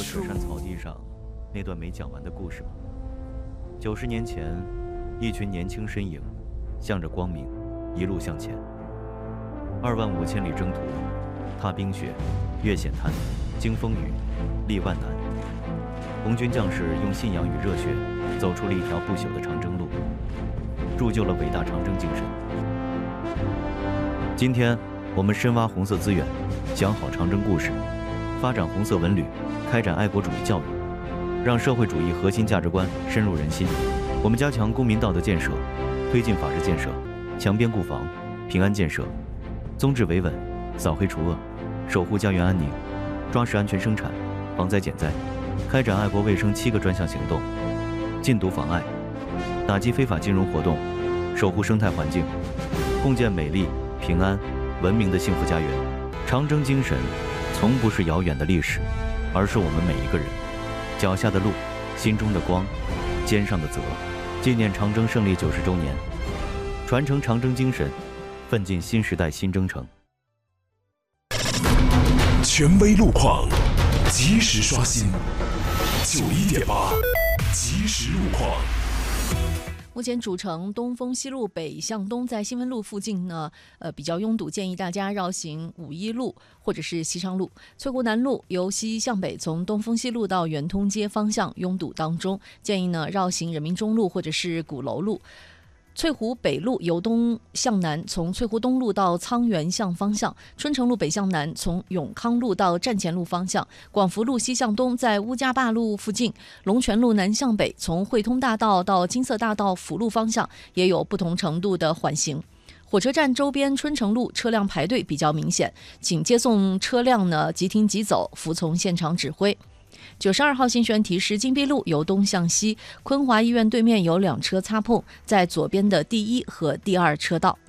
雪山草地上那段没讲完的故事吗？90年前，一群年轻身影，向着光明，一路向前。25000里征途，踏冰雪，越险滩，经风雨，历万难。红军将士用信仰与热血，走出了一条不朽的长征路，铸就了伟大长征精神。今天，我们深挖红色资源，讲好长征故事，发展红色文旅，开展爱国主义教育，让社会主义核心价值观深入人心。我们加强公民道德建设，推进法治建设，强边固防，平安建设，宗治维稳，扫黑除恶，守护家园安宁，抓实安全生产，防灾减灾，开展爱国卫生7个专项行动，禁毒妨碍，打击非法金融活动，守护生态环境，共建美丽、平安、文明的幸福家园。长征精神从不是遥远的历史，而是我们每一个人脚下的路，心中的光，肩上的责。纪念长征胜利90周年，传承长征精神，奋进新时代新征程。 权威路况，及时刷新。91.8，即时路况。 目前主城东风西路北向东，在新温路附近呢，比较拥堵，建议大家绕行51路或者是西昌路。翠湖南路由西向北，从东风西路到圆通街方向拥堵当中，建议呢绕行人民中路或者是鼓楼路。翠湖北路由东向南，从翠湖东路到沧源巷方向；春城路北向南，从永康路到站前路方向；广福路西向东，在乌家坝路附近；龙泉路南向北，从汇通大道到金色大道辅路方向，也有不同程度的缓行。火车站周边春城路车辆排队比较明显，请接送车辆呢即停即走，服从现场指挥。92号新选提示：金碧路由东向西，昆华医院对面有2车擦碰，在左边的第1和第2车道。